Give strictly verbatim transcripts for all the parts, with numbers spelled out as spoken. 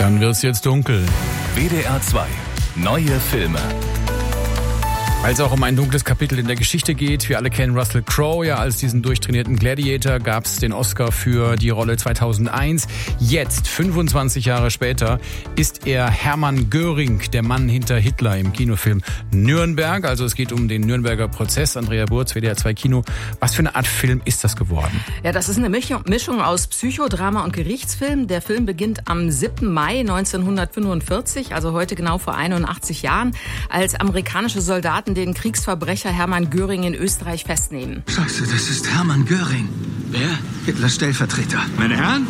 Dann wird's jetzt dunkel. W D R zwei. Neue Filme. Weil es auch um ein dunkles Kapitel in der Geschichte geht. Wir alle kennen Russell Crowe, ja, als diesen durchtrainierten Gladiator gab es den Oscar für die Rolle zweitausendeins. Jetzt, fünfundzwanzig Jahre später, ist er Hermann Göring, der Mann hinter Hitler im Kinofilm Nürnberg. Also es geht um den Nürnberger Prozess. Andrea Burz, W D R zwei Kino. Was für eine Art Film ist das geworden? Ja, das ist eine Mischung aus Psychodrama und Gerichtsfilm. Der Film beginnt am siebten Mai neunzehnhundertfünfundvierzig, also heute genau vor einundachtzig Jahren, als amerikanische Soldaten den Kriegsverbrecher Hermann Göring in Österreich festnehmen. Scheiße, das ist Hermann Göring. Wer? Hitlers Stellvertreter. Meine Herren,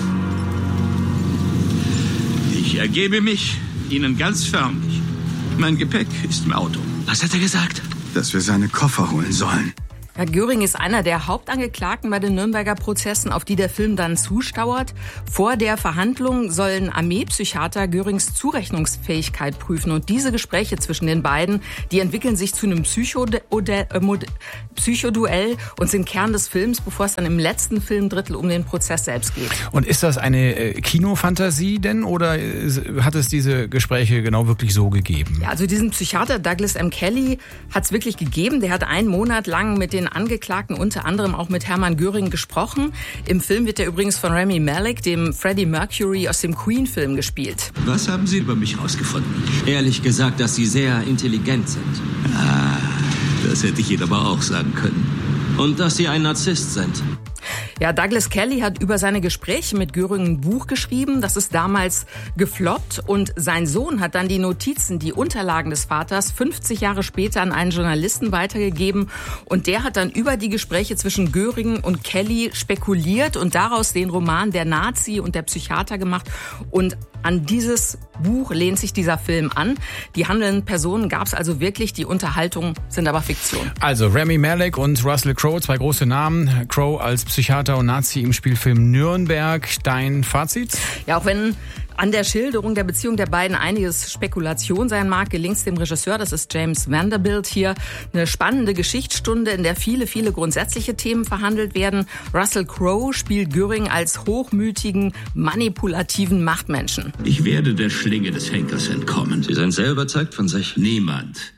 ich ergebe mich Ihnen ganz förmlich. Mein Gepäck ist im Auto. Was hat er gesagt? Dass wir seine Koffer holen sollen. Herr Göring ist einer der Hauptangeklagten bei den Nürnberger Prozessen, auf die der Film dann zusteuert. Vor der Verhandlung sollen Armeepsychiater Görings Zurechnungsfähigkeit prüfen. Und diese Gespräche zwischen den beiden, die entwickeln sich zu einem Psychode- äh, Psychoduell und sind Kern des Films, bevor es dann im letzten Filmdrittel um den Prozess selbst geht. Und ist das eine äh, Kinofantasie denn oder äh, hat es diese Gespräche genau wirklich so gegeben? Ja, also diesen Psychiater Douglas M. Kelly hat es wirklich gegeben. Der hat einen Monat lang mit den Angeklagten, unter anderem auch mit Hermann Göring, gesprochen. Im Film wird er übrigens von Rami Malek, dem Freddie Mercury aus dem Queen-Film, gespielt. Was haben Sie über mich rausgefunden? Ehrlich gesagt, dass Sie sehr intelligent sind. Ah, das hätte ich Ihnen aber auch sagen können. Und dass Sie ein Narzisst sind. Ja, Douglas Kelly hat über seine Gespräche mit Göring ein Buch geschrieben. Das ist damals gefloppt und sein Sohn hat dann die Notizen, die Unterlagen des Vaters fünfzig Jahre später an einen Journalisten weitergegeben und der hat dann über die Gespräche zwischen Göring und Kelly spekuliert und daraus den Roman Der Nazi und der Psychiater gemacht und an dieses Buch lehnt sich dieser Film an. Die handelnden Personen gab es also wirklich, die Unterhaltungen sind aber Fiktion. Also Rami Malek und Russell Crowe, zwei große Namen. Crowe als Psychiater und Nazi im Spielfilm Nürnberg. Dein Fazit? Ja, auch wenn an der Schilderung der Beziehung der beiden einiges Spekulation sein mag, gelingt es dem Regisseur, das ist James Vanderbilt hier, eine spannende Geschichtsstunde, in der viele, viele grundsätzliche Themen verhandelt werden. Russell Crowe spielt Göring als hochmütigen, manipulativen Machtmenschen. Ich werde der Schlinge des Henkers entkommen. Sie sind sehr überzeugt von sich. Niemand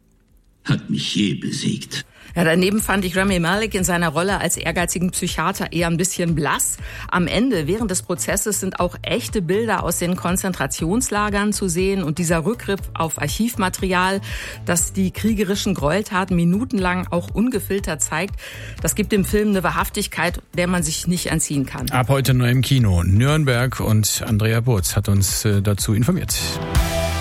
hat mich je besiegt. Ja, daneben fand ich Rami Malek in seiner Rolle als ehrgeizigen Psychiater eher ein bisschen blass. Am Ende, während des Prozesses, sind auch echte Bilder aus den Konzentrationslagern zu sehen und dieser Rückgriff auf Archivmaterial, das die kriegerischen Gräueltaten minutenlang auch ungefiltert zeigt, das gibt dem Film eine Wahrhaftigkeit, der man sich nicht entziehen kann. Ab heute neu im Kino. Nürnberg und Andrea Burz hat uns dazu informiert.